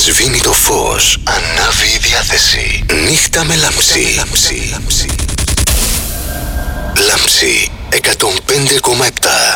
Σβήνει το φως, ανάβει η διάθεση. Νύχτα με λάμψη. Λάμψη 105,7.